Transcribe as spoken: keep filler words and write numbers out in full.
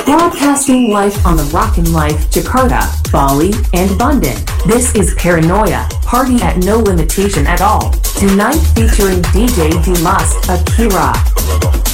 Broadcasting live on the Rockin' Life, Jakarta, Bali, and Bandung. This is Paranoia, party at no limitation at all. Tonight featuring D J Dimas Akira.